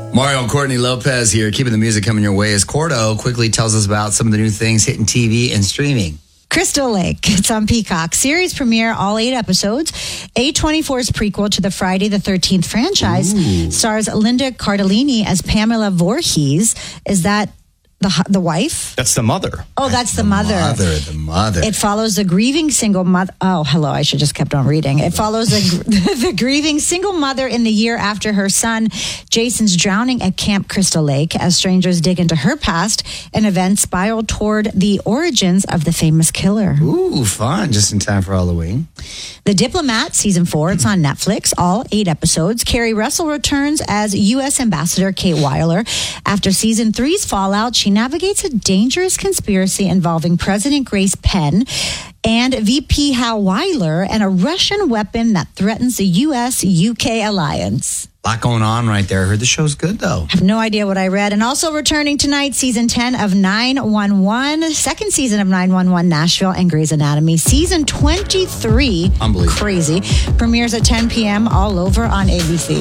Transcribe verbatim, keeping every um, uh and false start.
Mario and Courtney Lopez here, keeping the music coming your way as Cordo quickly tells us about some of the new things hitting T V and streaming. Crystal Lake. It's on Peacock. Series premiere, all eight episodes. A twenty-four's prequel to the Friday the thirteenth franchise. Ooh. Stars Linda Cardellini as Pamela Voorhees. Is that the the wife? That's the mother. Oh, that's the, the mother. mother. The mother. It follows the grieving single mother. Oh, hello. I should just kept on reading. It follows the, the grieving single mother in the year after her son Jason's drowning at Camp Crystal Lake as strangers dig into her past and events spiral toward the origins of the famous killer. Ooh, fun. Just in time for Halloween. The Diplomat, season four. It's on Netflix. All eight episodes. Carrie Russell returns as U S Ambassador Kate Weiler. After season three's fallout, she navigates a dangerous conspiracy involving President Grace Penn and V P Hal Weiler and a Russian weapon that threatens the U S U K alliance. A lot going on right there. I heard the show's good, though. I have no idea what I read. And also returning tonight, season ten of nine one one, second season of nine one one Nashville and Grey's Anatomy. Season twenty-three. Unbelievable. Crazy. Premieres at ten p.m. all over on A B C.